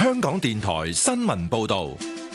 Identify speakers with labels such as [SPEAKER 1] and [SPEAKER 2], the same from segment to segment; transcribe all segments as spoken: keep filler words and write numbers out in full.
[SPEAKER 1] 香港電台新聞報道。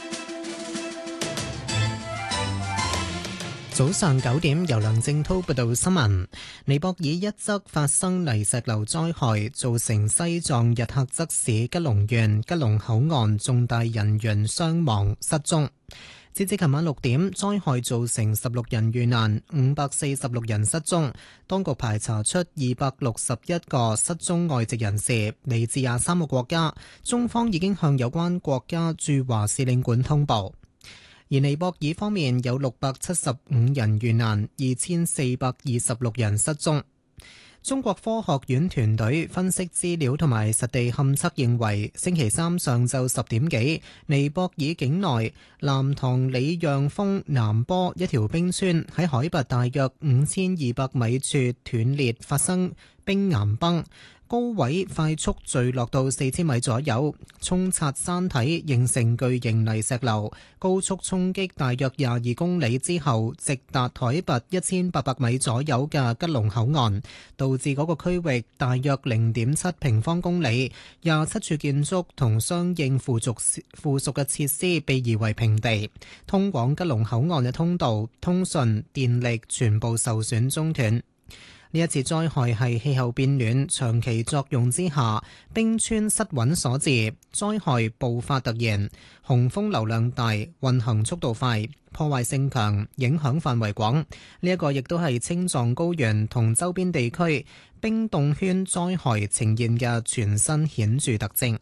[SPEAKER 2] 早上九點，由梁正滔報道新聞。尼泊爾一側發生泥石流災害，造成西藏日喀則市吉隆縣吉隆口岸重大人員傷亡失蹤。截至琴晚六點，災害造成十六人遇難，五百四十六人失蹤。當局排查出二百六十一個失蹤外籍人士，嚟自廿三個國家。中方已經向有關國家駐華使領館通報。而尼泊爾方面有六百七十五人遇難，二千四百二十六人失蹤。中國科學院團隊分析資料同埋實地勘測認為，星期三上晝十點幾，尼泊爾境內南塘里讓峰南坡一條冰川喺海拔大約五千二百米處斷裂，發生冰岩崩。高位快速墜落到四千米左右，沖刷山體形成巨型泥石流，高速衝擊大約廿二公里之後，直達海拔一千八百米左右嘅吉隆口岸，導致嗰個區域大約零點七平方公里，廿七處建築同相應附屬附屬嘅設施被夷為平地，通往吉隆口岸嘅通道、通訊、電力全部受損中斷。呢一次災害係氣候變暖長期作用之下，冰川失穩所致。災害爆發突然，洪峰流量大，運行速度快，破壞性強，影響範圍廣。呢、這、一個亦都係青藏高原同周邊地區冰凍圈災害呈現嘅全新顯著特徵。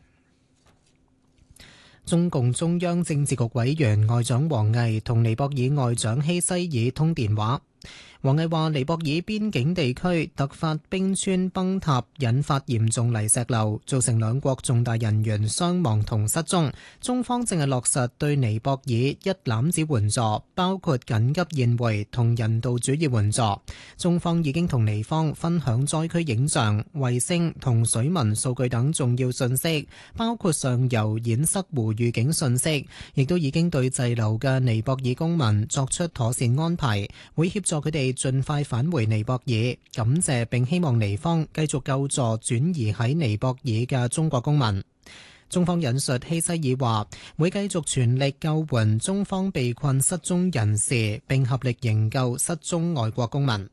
[SPEAKER 2] 中共中央政治局委員外長王毅同尼泊爾外長希西爾通電話。王毅話：尼泊爾邊境地區突發冰川崩塌，引發嚴重泥石流，造成兩國重大人員傷亡同失蹤。中方正係落實對尼泊爾一攬子援助，包括緊急宴會同人道主義援助。中方已經同尼方分享災區影像、衛星同水文數據等重要信息，包括上游堰塞湖預警信息，亦都已經對滯留嘅尼泊爾公民作出妥善安排，會協助佢哋盡快返回尼泊爾，感謝並希望尼方繼續救助轉移喺尼泊爾嘅中國公民。中方引述希西爾話，會繼續全力救援中方被困失蹤人士，並合力營救失蹤外國公民。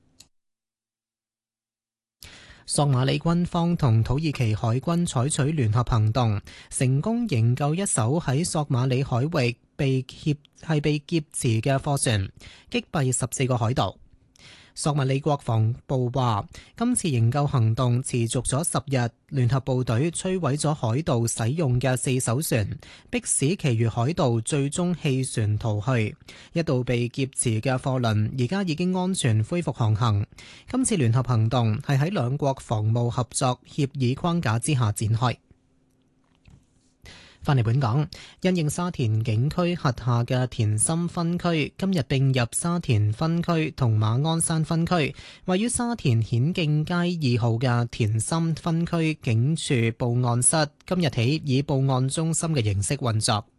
[SPEAKER 2] 索馬里軍方同土耳其海軍採取聯合行動，成功營救一艘喺索馬里海域被劫係被劫持嘅貨船，擊斃十四個海盜。索馬里國防部話，今次營救行動持續咗十日，聯合部隊摧毀咗海盜使用嘅四艘船，迫使其餘海盜最終棄船逃去。一度被劫持嘅貨輪而家已經安全恢復航行。今次聯合行動係喺兩國防務合作協議框架之下展開。返嚟本港，因應沙田警區轄下嘅田心分區今日並入沙田分區同馬鞍山分區，位於沙田顯徑街二號嘅田心分區警署報案室今日起以報案中心嘅形式運作。